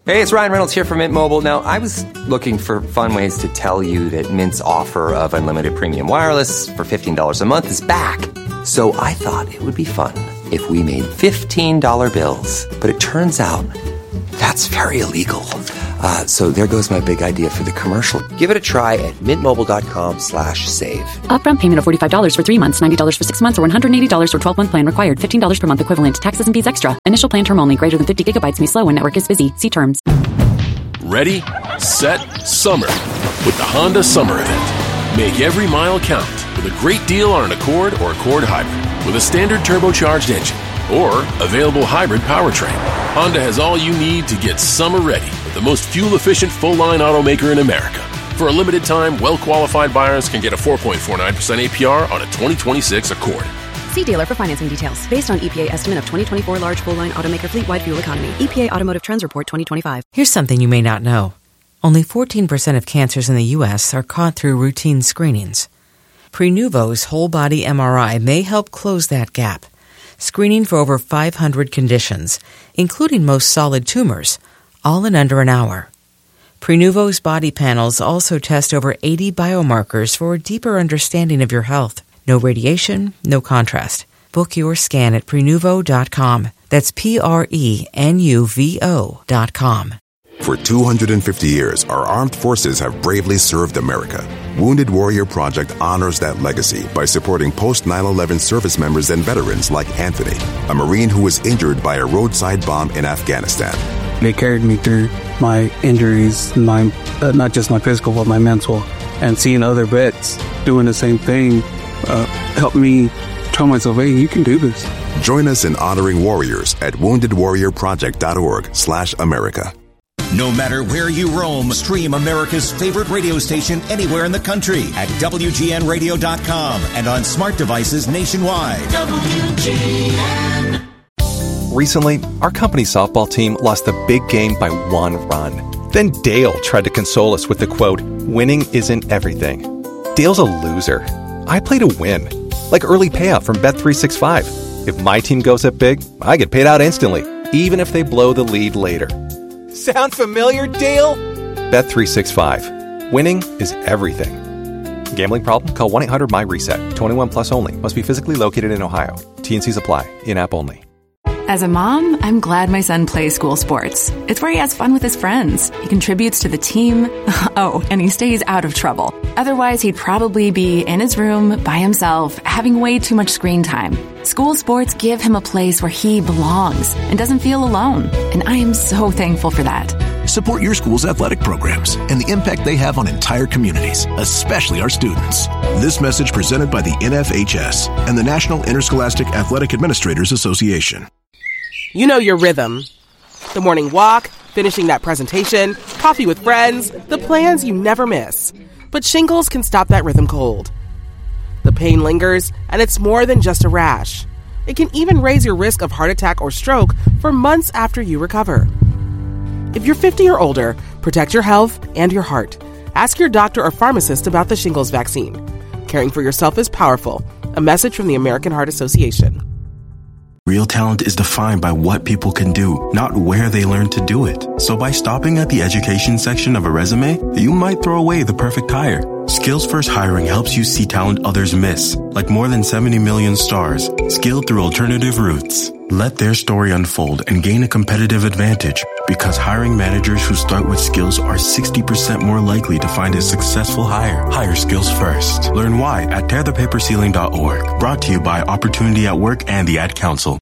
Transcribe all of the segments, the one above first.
Hey, it's Ryan Reynolds here from Mint Mobile. Now, I was looking for fun ways to tell you that Mint's offer of unlimited premium wireless for $15 a month is back. So I thought it would be fun if we made $15 bills. But it turns out that's very illegal. So there goes my big idea for the commercial. Give it a try at mintmobile.com/save. Upfront payment of $45 for 3 months, $90 for 6 months, or $180 for 12-month plan required. $15 per month equivalent. Taxes and fees extra. Initial plan term only. Greater than 50 gigabytes may slow when network is busy. See terms. Ready, set, summer with the Honda Summer Event. Make every mile count with a great deal on an Accord or Accord Hybrid with a standard turbocharged engine or available hybrid powertrain. Honda has all you need to get summer ready with the most fuel-efficient full-line automaker in America. For a limited time, well-qualified buyers can get a 4.49% APR on a 2026 Accord. See dealer for financing details. Based on EPA estimate of 2024 large full-line automaker fleet-wide fuel economy. EPA Automotive Trends Report 2025. Here's something you may not know. Only 14% of cancers in the U.S. are caught through routine screenings. Prenuvo's whole-body MRI may help close that gap, screening for over 500 conditions, including most solid tumors, all in under an hour. Prenuvo's body panels also test over 80 biomarkers for a deeper understanding of your health. No radiation, no contrast. Book your scan at Prenuvo.com. That's Prenuvo.com. For 250 years, our armed forces have bravely served America. Wounded Warrior Project honors that legacy by supporting post-9/11 service members and veterans like Anthony, a Marine who was injured by a roadside bomb in Afghanistan. They carried me through my injuries, not just my physical, but my mental. And seeing other vets doing the same thing helped me tell myself, hey, you can do this. Join us in honoring warriors at woundedwarriorproject.org/America. No matter where you roam, stream America's favorite radio station anywhere in the country at WGNradio.com and on smart devices nationwide. WGN. Recently, our company softball team lost the big game by 1 run. Then Dale tried to console us with the quote, "Winning isn't everything." Dale's a loser. I play to win, like early payout from Bet365. If my team goes up big, I get paid out instantly, even if they blow the lead later. Sound familiar, Dale? Bet365. Winning is everything. Gambling problem? Call 1-800-MY-RESET. 21 plus only. Must be physically located in Ohio. T&Cs apply. In-app only. As a mom, I'm glad my son plays school sports. It's where he has fun with his friends. He contributes to the team. Oh, and he stays out of trouble. Otherwise, he'd probably be in his room by himself, having way too much screen time. School sports give him a place where he belongs and doesn't feel alone. And I am so thankful for that. Support your school's athletic programs and the impact they have on entire communities, especially our students. This message presented by the NFHS and the National Interscholastic Athletic Administrators Association. You know your rhythm. The morning walk, finishing that presentation, coffee with friends, the plans you never miss. But shingles can stop that rhythm cold. The pain lingers, and it's more than just a rash. It can even raise your risk of heart attack or stroke for months after you recover. If you're 50 or older, protect your health and your heart. Ask your doctor or pharmacist about the shingles vaccine. Caring for yourself is powerful. A message from the American Heart Association. Real talent is defined by what people can do, not where they learn to do it. So by stopping at the education section of a resume, you might throw away the perfect hire. Skills First Hiring helps you see talent others miss, like more than 70 million stars, skilled through alternative routes. Let their story unfold and gain a competitive advantage, because hiring managers who start with skills are 60% more likely to find a successful hire. Hire skills first. Learn why at tearthepaperceiling.org. Brought to you by Opportunity at Work and the Ad Council.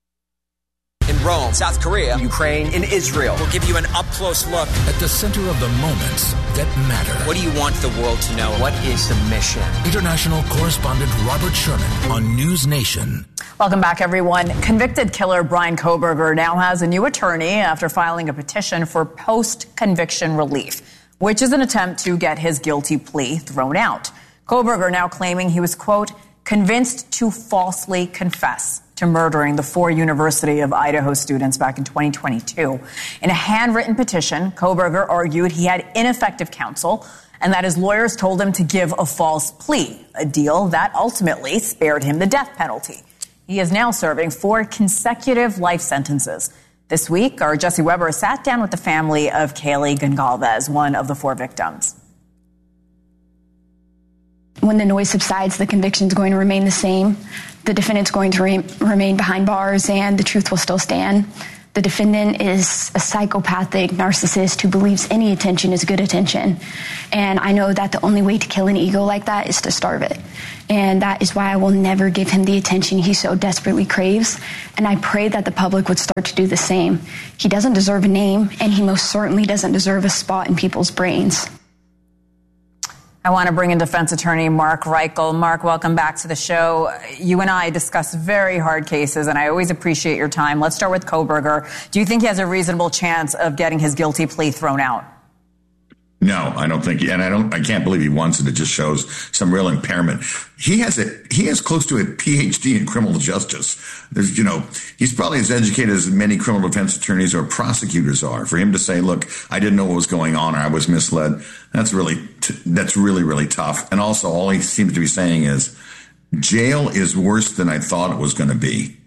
In Rome, South Korea, Ukraine, and Israel. We'll give you an up-close look at the center of the moments that matter. What do you want the world to know? What is the mission? International correspondent Robert Sherman on News Nation. Welcome back, everyone. Convicted killer Bryan Kohberger now has a new attorney after filing a petition for post-conviction relief, which is an attempt to get his guilty plea thrown out. Kohberger now claiming he was, quote, convinced to falsely confess to murdering the 4 University of Idaho students back in 2022. In a handwritten petition, Kohberger argued he had ineffective counsel and that his lawyers told him to give a false plea, a deal that ultimately spared him the death penalty. He is now serving 4 consecutive life sentences. This week, our Jesse Weber sat down with the family of Kaylee Goncalves, one of the 4 victims. When the noise subsides, the conviction is going to remain the same. The defendant's going to remain behind bars, and the truth will still stand. The defendant is a psychopathic narcissist who believes any attention is good attention. And I know that the only way to kill an ego like that is to starve it. And that is why I will never give him the attention he so desperately craves. And I pray that the public would start to do the same. He doesn't deserve a name, and he most certainly doesn't deserve a spot in people's brains. I want to bring in defense attorney Mark Reichel. Mark, welcome back to the show. You and I discuss very hard cases, and I always appreciate your time. Let's start with Kohberger. Do you think he has a reasonable chance of getting his guilty plea thrown out? No, I don't think, and I can't believe he wants it. It just shows some real impairment. He has close to a PhD in criminal justice. He's probably as educated as many criminal defense attorneys or prosecutors are. For him to say, look, I didn't know what was going on or I was misled, that's really, really tough. And also all he seems to be saying is jail is worse than I thought it was going to be.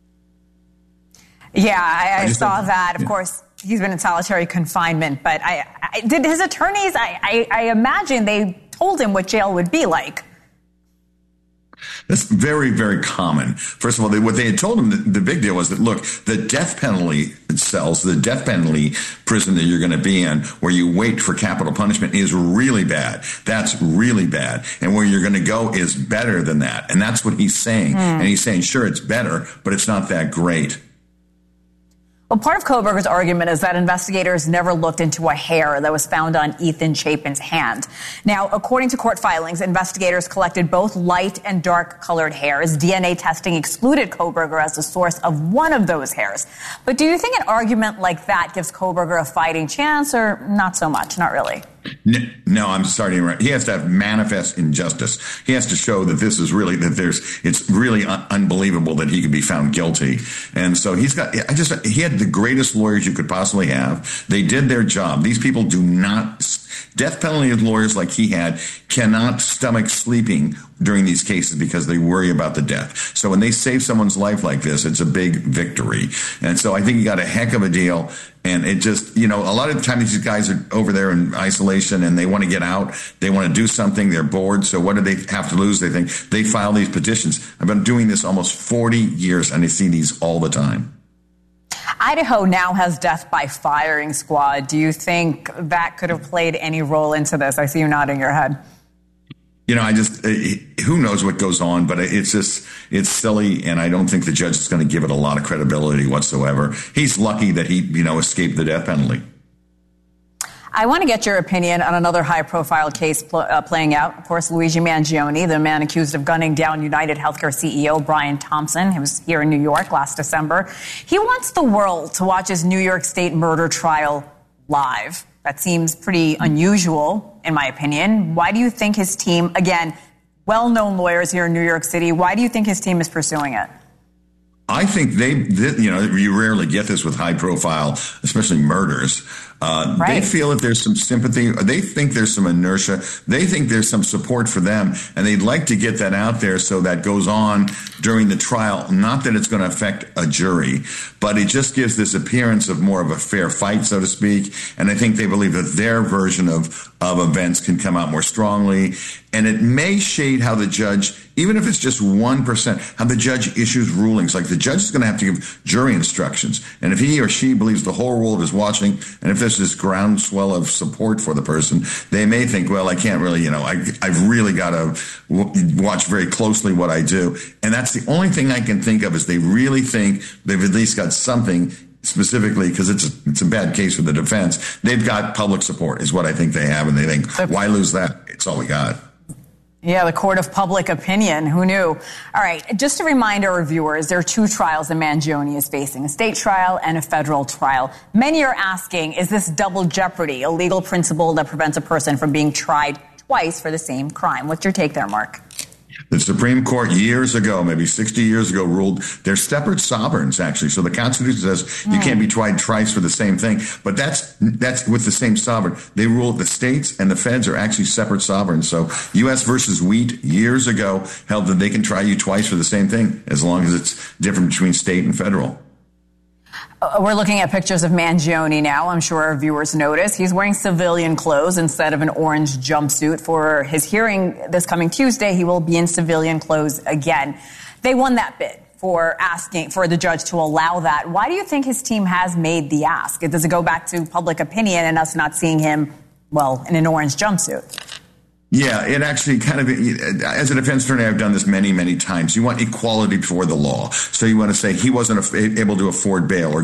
Yeah, I saw that. Of course, he's been in solitary confinement, but did his attorneys, I imagine they told him what jail would be like. That's very, very common. First of all, what they had told him, the big deal was that, look, the death penalty cells, the death penalty prison that you're going to be in, where you wait for capital punishment, is really bad. That's really bad. And where you're going to go is better than that. And that's what he's saying. And he's saying, sure, it's better, but it's not that great. Well, part of Kohberger's argument is that investigators never looked into a hair that was found on Ethan Chapin's hand. Now, according to court filings, investigators collected both light and dark colored hairs. DNA testing excluded Kohberger as the source of one of those hairs. But do you think an argument like that gives Kohberger a fighting chance, or not so much? Not really. No, I'm sorry. He has to have manifest injustice. He has to show that this is really, it's really unbelievable that he could be found guilty. And so he had the greatest lawyers you could possibly have. They did their job. These people do not, death penalty lawyers like he had cannot stomach sleeping during these cases because they worry about the death. So when they save someone's life like this, it's a big victory. And so I think he got a heck of a deal. And it just, a lot of the time these guys are over there in isolation and they want to get out. They want to do something. They're bored. So what do they have to lose? They think they file these petitions. I've been doing this almost 40 years and I see these all the time. Idaho now has death by firing squad. Do you think that could have played any role into this? I see you nodding your head. Who knows what goes on, but it's silly, and I don't think the judge is going to give it a lot of credibility whatsoever. He's lucky that he, escaped the death penalty. I want to get your opinion on another high-profile case playing out. Of course, Luigi Mangione, the man accused of gunning down United Healthcare CEO Brian Thompson. He was here in New York last December. He wants the world to watch his New York State murder trial live. That seems pretty unusual, in my opinion. Why do you think his team, again, well-known lawyers here in New York City, why do you think his team is pursuing it? I think you rarely get this with high-profile, especially murders. They feel that there's some sympathy. They think there's some inertia. They think there's some support for them, and they'd like to get that out there so that goes on during the trial. Not that it's going to affect a jury, but it just gives this appearance of more of a fair fight, so to speak. And I think they believe that their version of events can come out more strongly. And it may shade how the judge, even if it's just 1%, how the judge issues rulings. Like the judge is going to have to give jury instructions. And if he or she believes the whole world is watching, and if there's this groundswell of support for the person, they may think, well, I can't really, I've really got to watch very closely what I do. And that's the only thing I can think of is they really think they've at least got something specifically because it's a bad case for the defense. They've got public support is what I think they have. And they think, why lose that? It's all we got. Yeah, the court of public opinion. Who knew? All right. Just to remind our viewers, there are 2 trials that Mangione is facing, a state trial and a federal trial. Many are asking, is this double jeopardy, a legal principle that prevents a person from being tried twice for the same crime? What's your take there, Mark? The Supreme Court years ago, maybe 60 years ago, ruled they're separate sovereigns, actually. So the Constitution says you can't be tried twice for the same thing. But that's with the same sovereign. They ruled the states and the feds are actually separate sovereigns. So U.S. versus Wheat years ago held that they can try you twice for the same thing as long as it's different between state and federal. We're looking at pictures of Mangione now. I'm sure our viewers notice. He's wearing civilian clothes instead of an orange jumpsuit. For his hearing this coming Tuesday, he will be in civilian clothes again. They won that bid for asking for the judge to allow that. Why do you think his team has made the ask? Does it go back to public opinion and us not seeing him, well, in an orange jumpsuit? Yeah, it actually kind of, as a defense attorney, I've done this many, many times. You want equality before the law. So you want to say he wasn't able to afford bail, or